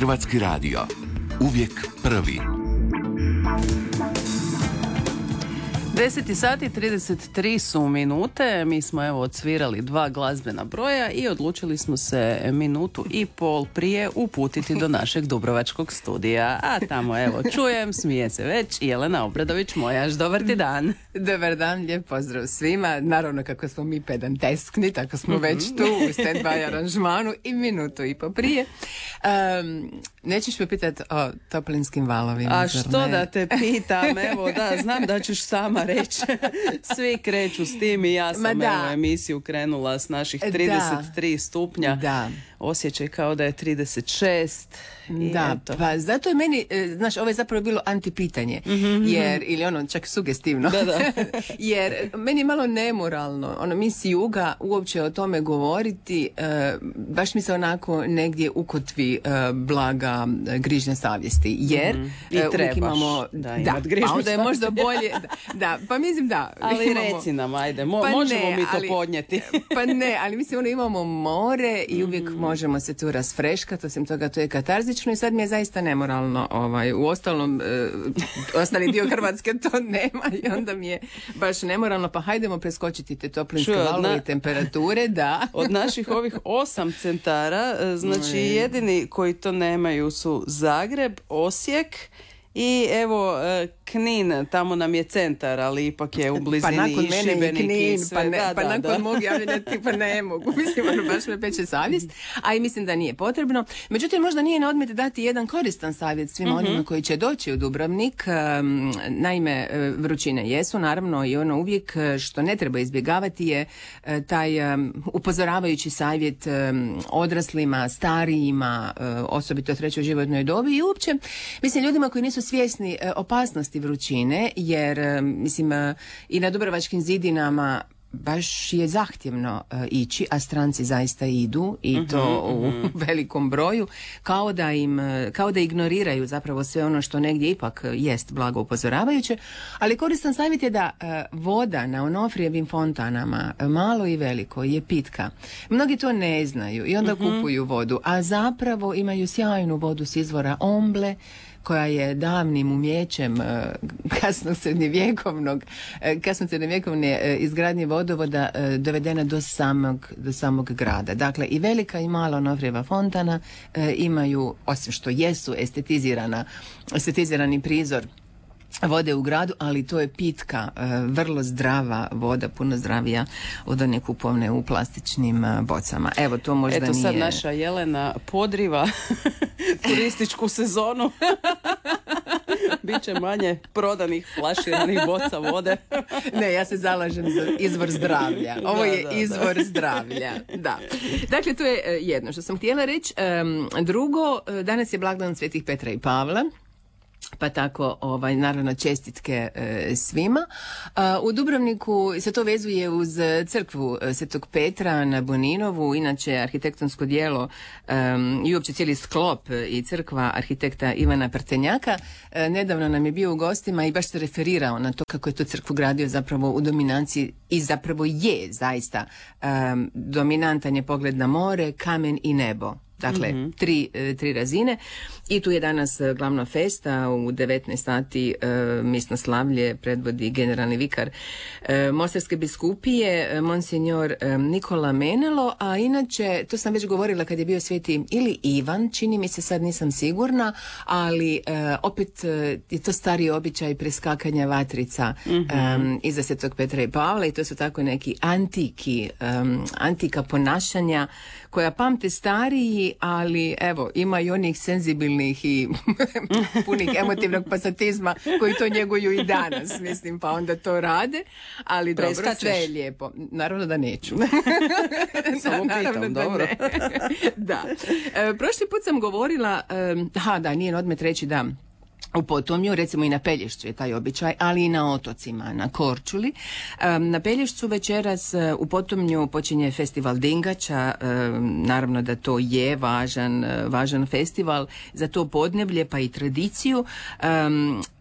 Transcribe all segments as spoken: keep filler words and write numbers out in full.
Hrvatski radio. Uvijek prvi. deset sati trideset tri su minute, mi smo evo odsvirali dva glazbena broja i odlučili smo se minutu i pol prije uputiti do našeg dubrovačkog studija. A tamo evo čujem, smije se već Jelena Obradović-Mojaš. Dobar ti dan. Dobar dan, lijep pozdrav svima. Naravno kako smo mi pedanteskni, tako smo već tu u stand-by aranžmanu i minutu i po prije. Um, nećeš me pitati o toplinskim valovima. A što da te pitam, evo da, znam da ćeš sama reći. Svi kreću s tim i ja sam evo emisiju krenula s naših trideset tri da. stupnja. Da. Osjećaj kao da je trideset šest. Da, eto. Pa zato je meni, znaš, ovo je zapravo bilo antipitanje, mm-hmm. jer, ili ono čak sugestivno, da, da. jer meni je malo nemoralno, ono, mi si juga uopće o tome govoriti, uh, baš mi se onako negdje ukotvi uh, blaga uh, grižnja savjesti, jer mm-hmm. I uh, trebaš imamo, da, da pa onda je možda bolje, da, da, pa mislim da. Ali imamo, reci nam, ajde, mo, pa možemo ne, mi to ali, podnijeti. Pa ne, ali mislim, ono, imamo more i uvijek mm-hmm. možemo se tu rasfreškati, osim toga to je katarzično i sad mi je zaista nemoralno, ovaj, u ostalom e, ostali dio Hrvatske to nema i onda mi je baš nemoralno, pa hajdemo preskočiti te toplinske valove i temperature, da. Od naših ovih osam centara, znači jedini koji to nemaju su Zagreb, Osijek i evo Knin, tamo nam je centar, ali ipak je u blizini pa nakon i mene Šibenik i Knin, i sve. Pa, ne, da, pa da, nakon da. mog javljanja ti pa ne mogu. Mislim, ono baš me peče savjest, a i mislim da nije potrebno. Međutim, možda nije na odmet dati jedan koristan savjet svima mm-hmm. onima koji će doći u Dubrovnik. Um, naime, vrućine jesu, naravno, i ono uvijek što ne treba izbjegavati je uh, taj um, upozoravajući savjet um, odraslima, starijima, uh, osobito trećoj životnoj dobi i uopće, mislim, ljudima koji nisu svjesni uh, opasnosti vrućine, jer mislim i na dubrovačkim zidinama baš je zahtjevno uh, ići, a stranci zaista idu i uh-huh, to u uh-huh. velikom broju, kao da im, kao da ignoriraju zapravo sve ono što negdje ipak jest blago upozoravajuće, ali koristan savjet je da uh, voda na Onofrijevim fontanama, uh, malo i veliko, je pitka. Mnogi to ne znaju i onda uh-huh. kupuju vodu, a zapravo imaju sjajnu vodu s izvora Omble, koja je davnim umjećem uh, kasno srednjevjekovnog, uh, kasno srednjevjekovne uh, izgradnje vodovoda uh, dovedena do samog, do samog grada. Dakle, i velika i mala Onofrijeva fontana uh, imaju, osim što jesu estetizirana, estetizirani prizor vode u gradu, ali to je pitka, vrlo zdrava voda, puno zdravija od one kupovne u plastičnim bocama. Evo, to možda Eto, nije... sad naša Jelena podriva turističku sezonu. Biće manje prodanih flaširanih boca vode. Ne, ja se zalažem za izvor zdravlja. Ovo da, je da, izvor da. zdravlja. Da. Dakle, to je jedno što sam htjela reći. Drugo, danas je blagdan Svetih Petra i Pavla. Pa tako, ovaj, naravno, čestitke e, svima. A, u Dubrovniku se to vezuje uz crkvu Svetog Petra na Boninovu, inače arhitektonsko djelo um, i uopće cijeli sklop i crkva arhitekta Ivana Prtenjaka. E, nedavno nam je bio u gostima i baš se referirao na to kako je to crkvu gradio zapravo u dominanciji i zapravo je zaista um, dominantan je pogled na more, kamen i nebo. Dakle, mm-hmm. tri, tri razine i tu je danas glavna festa u devetnaest sati e, misno slavlje predvodi generalni vikar e, Mostarske biskupije monsignor e, Nikola Menelo, a inače, to sam već govorila kad je bio sveti ili Ivan, čini mi se, sad nisam sigurna, ali e, opet e, je to stari običaj preskakanja vatrica mm-hmm. e, iza Svetog Petra i Pavla i to su tako neki antiki, e, antika ponašanja koja pamte stariji, ali evo, ima i onih senzibilnih i punih emotivnog pasatizma koji to njeguju i danas, mislim, pa onda to rade, ali dobro, sve je lijepo. Naravno da neću. Samo pitam, dobro. Da. E, prošli put sam govorila, e, ha da, nije na odmet reći da u Potomju, recimo i na Pelješcu je taj običaj, ali i na otocima, na Korčuli. Um, na Pelješcu večeras uh, u Potomnju počinje festival Dingača, um, naravno da to je važan, uh, važan festival za to podneblje pa i tradiciju. Um,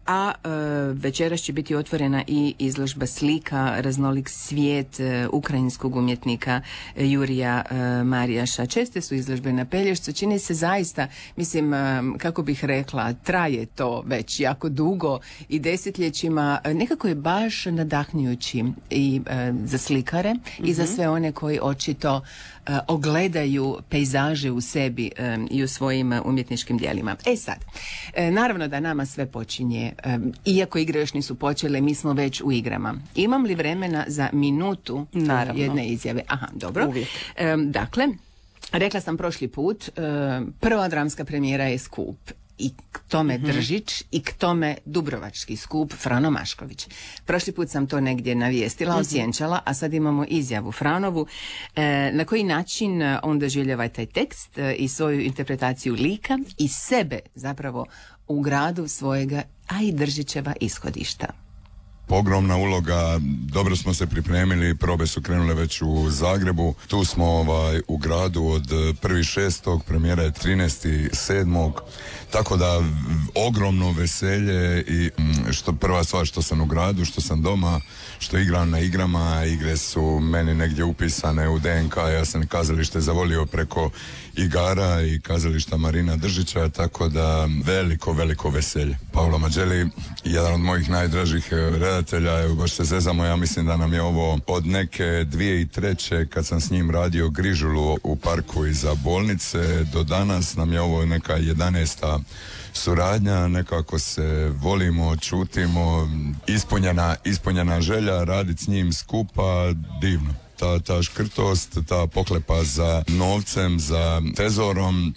a e, večeras će biti otvorena i izložba slika Raznolik svijet e, ukrajinskog umjetnika e, Jurija e, Marijaša. Česte su izložbe na Pelješcu, čini se zaista, mislim, e, kako bih rekla, traje to već jako dugo i desetljećima, e, nekako je baš nadahnjujući i e, za slikare mm-hmm. i za sve one koji očito e, ogledaju pejzaže u sebi e, i u svojim e, umjetničkim djelima. E sad, e, naravno da nama sve počinje, e, iako igre još nisu počele, mi smo već u igrama. Imam li vremena za minutu Naravno. jedne izjave? Aha, dobro. Uvijek. E, dakle, rekla sam prošli put, e, prva dramska premijera je Skup. I k tome mm-hmm. Držić i k tome Dubrovački skup Frano Mašković. Prošli put sam to negdje navijestila, mm-hmm. osjenčala, a sad imamo izjavu Franovu. E, na koji način on doživljava taj tekst e, i svoju interpretaciju lika i sebe zapravo u gradu svojega, a i Držićeva ishodišta. Ogromna uloga, dobro smo se pripremili, probe su krenule već u Zagrebu, tu smo ovaj, u gradu od prvi šestog, premijera je trinaesti sedmog, tako da ogromno veselje i što prva stvar što sam u gradu, što sam doma, što igram na igrama, igre su meni negdje upisane u D N K, ja sam kazalište zavolio preko igara i kazališta Marina Držića, tako da veliko, veliko veselje. Paolo Mađeli, jedan od mojih najdražih redatelja, evo baš se zezamo, ja mislim da nam je ovo od neke dvije i treće kad sam s njim radio Grižulu u parku iza bolnice, do danas nam je ovo neka jedanaesta suradnja, nekako se volimo, čutimo, ispunjena, ispunjena želja raditi s njim skupa, divno. Ta, ta škrtost, ta pohlepa za novcem, za tezorom,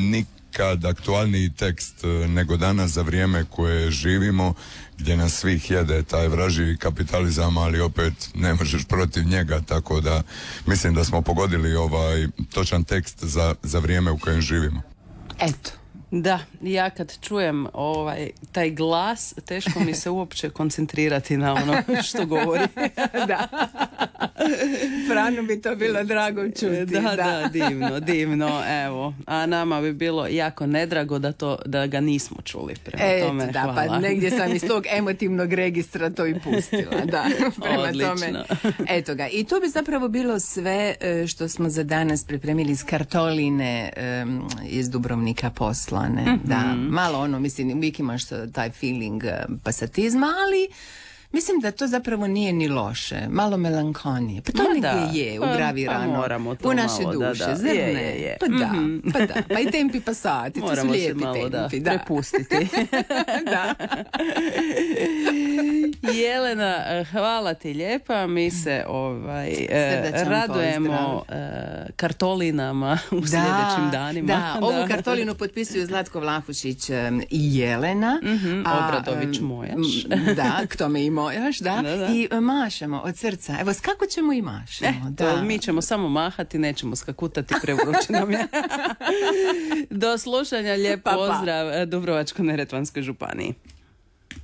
nikad aktualniji tekst nego danas za vrijeme koje živimo, gdje nas svih jede taj vražji kapitalizam, ali opet ne možeš protiv njega, tako da mislim da smo pogodili ovaj točan tekst za, za vrijeme u kojem živimo. Eto. Da, ja kad čujem ovaj, taj glas, teško mi se uopće koncentrirati na ono što govori. Da. Franu bi to bilo drago čuti. Da, da, da, divno, divno, evo. A nama bi bilo jako nedrago da, to, da ga nismo čuli. Prema Eto, tome, da, hvala. Pa negdje sam iz tog emotivnog registra to i pustila. Da, prema Odlično. tome. Eto ga. I to bi zapravo bilo sve što smo za danas pripremili iz Kartoline um, iz Dubrovnika posla. Mm-hmm. Da, malo ono, mislim, uvijek imaš taj feeling uh, pasatizma, ali mislim da to zapravo nije ni loše. Malo melankonije. Pa to Ma negdje da. je ugravirano pa u naše malo, duše. Da, da. Zar je, ne? je, je. Pa da, mm-hmm. pa da. Pa i tempi pasati, to su lijepi malo, tempi. Da, da, prepustiti. Da. Jelena, hvala ti lijepa. Mi se ovaj, Srdačan radujemo pozdrav. kartolinama u da, sljedećim danima. Da, ovu da. kartolinu potpisuju Zlatko Vlahušić i Jelena. Mm-hmm, a, Obradović Mojaš. Da, k tome i Mojaš, da. da, da. I mašemo od srca. Evo, kako ćemo i mašemo? Eh, da. To, mi ćemo samo mahati, nećemo skakutati, prevruće nam je. Do slušanja, lijep pa, pa. pozdrav Dubrovačko-neretvanskoj županiji.